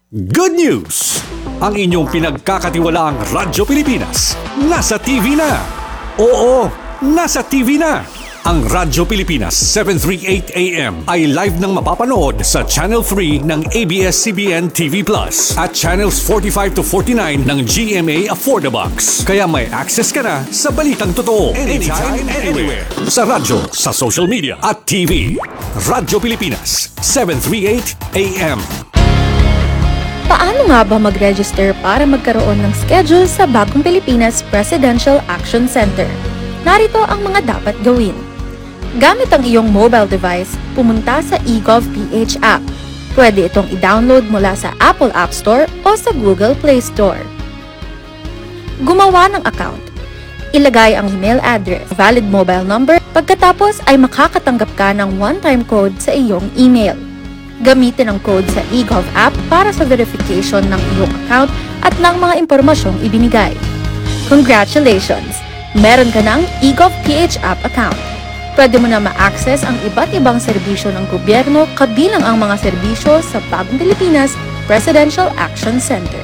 Good news! Ang inyong pinagkakatiwalaang Radyo Pilipinas nasa TV na. Oo, nasa TV na. Ang Radyo Pilipinas 738 AM ay live nang mapapanood sa Channel 3 ng ABS-CBN TV Plus at Channels 45 to 49 ng GMA Affordabox. Kaya may access ka na sa balitang totoo anytime, anywhere. Sa radyo, sa social media at TV. Radyo Pilipinas 738 AM. Paano nga ba mag-register para magkaroon ng schedule sa Bagong Pilipinas Presidential Action Center? Narito ang mga dapat gawin. Gamit ang iyong mobile device, pumunta sa eGov.ph app. Pwede itong i-download mula sa Apple App Store o sa Google Play Store. Gumawa ng account. Ilagay ang email address, valid mobile number, pagkatapos ay makakatanggap ka ng one-time code sa iyong email. Gamitin ang code sa eGov app para sa verification ng iyong account at ng mga impormasyong ibinigay. Congratulations! Meron ka ng eGov.ph app account. Pwede mo na ma-access ang iba't ibang serbisyo ng gobyerno kabilang ang mga serbisyo sa Bagong Pilipinas Presidential Action Center.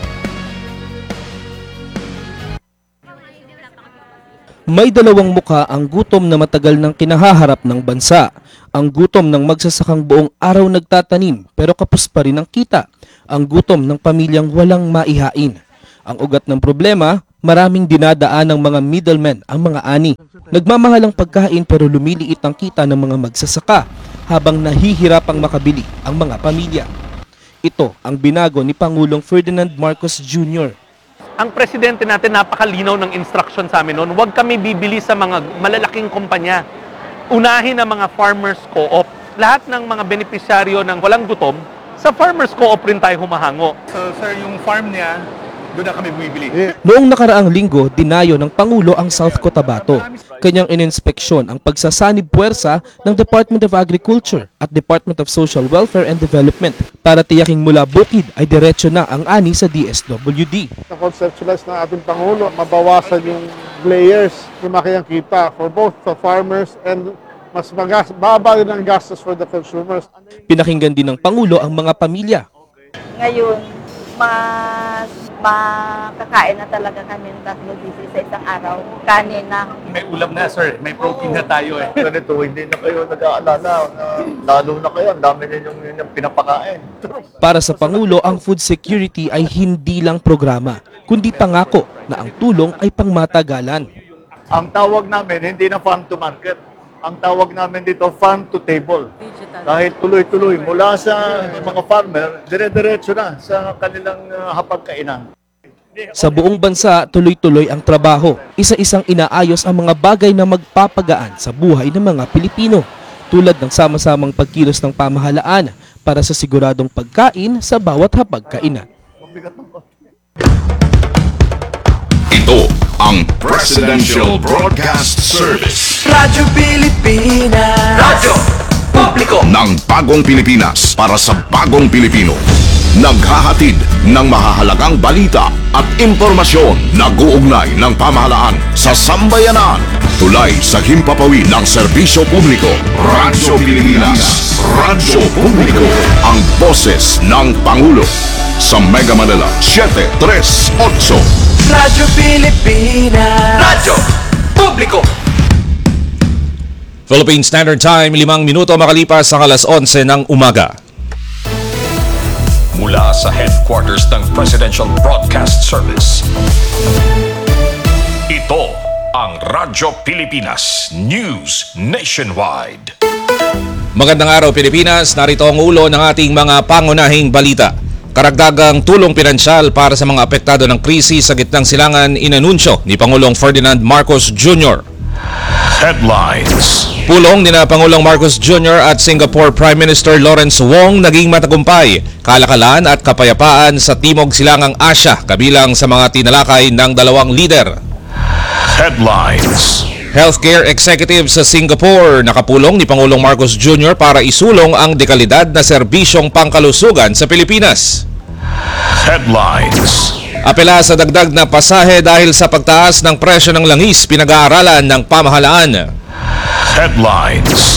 May dalawang muka ang gutom na matagal nang kinahaharap ng bansa. Ang gutom ng magsasakang buong araw nagtatanim pero kapos pa rin ang kita. Ang gutom ng pamilyang walang maihain. Ang ugat ng problema, maraming dinadaan ng mga middlemen ang mga ani. Nagmamahal ang pagkain pero lumiliit ang kita ng mga magsasaka habang nahihirapang makabili ang mga pamilya. Ito ang binago ni Pangulong Ferdinand Marcos Jr. Ang presidente natin napakalinaw ng instruction sa amin noon, huwag kami bibili sa mga malalaking kumpanya. Unahin ang mga farmers co-op. Lahat ng mga benepisyaryo ng walang gutom, sa farmers co-op rin tayo humahango. So sir, yung farm niya, doon na kami bumibili. Noong nakaraang linggo, dinayo ng Pangulo ang South Cotabato. Kanyang ininspeksyon ang pagsasanib puwersa ng Department of Agriculture at Department of Social Welfare and Development para tiyaking mula bukid ay diretso na ang ani sa DSWD. Na-conceptualize ng ating Pangulo, mabawasan yung layers, lumaki ang kita for both the farmers and mas baba din ang gastos for the consumers. Pinakinggan din ng Pangulo ang mga pamilya. Ngayon, mas makakain na talaga kami ng 3 beses sa isang araw. Kanin na. May ulam na sir, may protein na tayo eh. Ganito, hindi na kayo nag-aalala na lalo na kayo, ang dami ninyong pinapakain. Para sa Pangulo, ang food security ay hindi lang programa, kundi pangako na ang tulong ay pangmatagalan. Ang tawag namin, hindi na farm to market. Ang tawag namin dito, farm to table. Dahil tuloy-tuloy, mula sa mga farmer, dire-diretso na sa kanilang hapagkainan. Sa buong bansa, tuloy-tuloy ang trabaho. Isa-isang inaayos ang mga bagay na magpapagaan sa buhay ng mga Pilipino, tulad ng sama-samang pagkilos ng pamahalaan para sa siguradong pagkain sa bawat hapagkainan. Ito ang Presidential Broadcast Service. Radyo Pilipinas. Radyo Publiko ng Bagong Pilipinas para sa Bagong Pilipino. Naghahatid ng mahahalagang balita at impormasyon na guugnay ng pamahalaan sa sambayanan. Tulay sa himpapawid ng serbisyo publiko. Radyo Pilipinas. Radyo Publiko. Ang boses ng Pangulo. Sa Mega Manila 738. Radyo Pilipinas. Radyo Publiko. Philippine Standard Time, 5 minuto makalipas ang alas 11 ng umaga. Mula sa headquarters ng Presidential Broadcast Service. Ito ang Radyo Pilipinas News Nationwide. Magandang araw Pilipinas, narito ang ulo ng ating mga pangunahing balita. Karagdagang tulong pinansyal para sa mga apektado ng krisis sa gitnang silangan inanunsyo ni Pangulong Ferdinand Marcos Jr. Headlines. Pulong ni Pangulong Marcos Jr. at Singapore Prime Minister Lawrence Wong naging matagumpay, kalakalan at kapayapaan sa Timog Silangang Asya kabilang sa mga tinalakay ng dalawang lider. Headlines. Healthcare executive sa Singapore nakapulong ni Pangulong Marcos Jr. para isulong ang dekalidad na serbisyong pangkalusugan sa Pilipinas. Headlines. Apela sa dagdag na pasahe dahil sa pagtaas ng presyo ng langis pinag-aaralan ng pamahalaan. Headlines.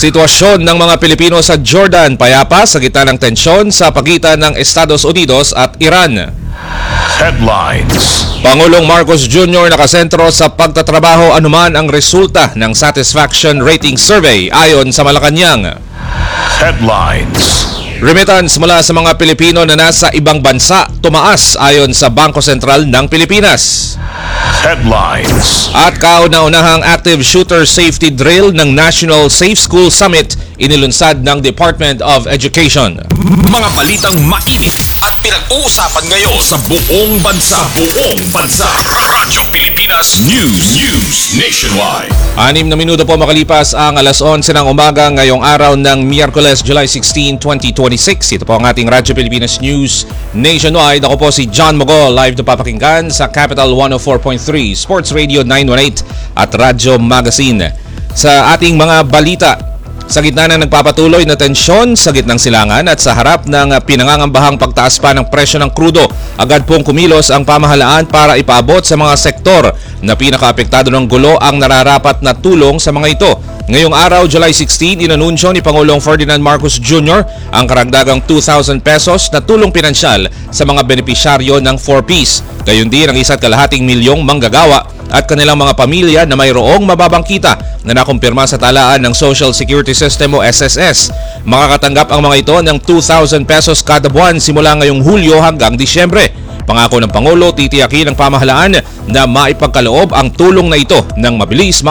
Sitwasyon ng mga Pilipino sa Jordan payapa sa gitna ng tensyon sa pagitan ng Estados Unidos at Iran. Headlines. Pangulong Marcos Jr. nakasentro sa pagtatrabaho anuman ang resulta ng Satisfaction Rating Survey ayon sa Malacanang. Headlines. Remittance mula sa mga Pilipino na nasa ibang bansa tumaas ayon sa Bangko Sentral ng Pilipinas. Headlines. At kauna-unahang active shooter safety drill ng National Safe School Summit inilunsad ng Department of Education. Mga balitang mainit at pinag-uusapan ngayon sa buong bansa. Radyo Pilipinas News Nationwide. 6 na minuto po makalipas ang alas 11 ng umaga ngayong araw ng Miyerkules, July 16, 2026. Ito po ang ating Radyo Pilipinas News Nationwide. Ako po si John Mogol, live na papakinggan sa Capital 104.3, Sports Radio 918 at Radyo Magazine. Sa ating mga balita, sa gitna ng nagpapatuloy na tensyon sa gitnang silangan at sa harap ng pinangangambahang pagtaas pa ng presyo ng krudo, agad pong kumilos ang pamahalaan para ipaabot sa mga sektor na pinakaapektado ng gulo ang nararapat na tulong sa mga ito. Ngayong araw, July 16, inanunsyo ni Pangulong Ferdinand Marcos Jr. ang karagdagang 2,000 pesos na tulong pinansyal sa mga benepisyaryo ng 4Ps. Gayon din ang 1.5 milyong manggagawa at kanilang mga pamilya na mayroong mababang kita na nakumpirma sa talaan ng Social Security System o SSS. Makakatanggap ang mga ito ng 2,000 pesos kada buwan simula ngayong Hulyo hanggang Disyembre. Pangako ng Pangulo, titiyakin ng pamahalaan na maipagkaloob ang tulong na ito ng mabilis,